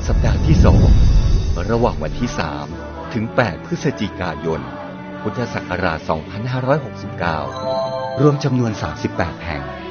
สัปดาห์ที่2ระหว่างวันที่3ถึง8พฤศจิกายนพุทธศักราช2569รวมจำนวน38แห่ง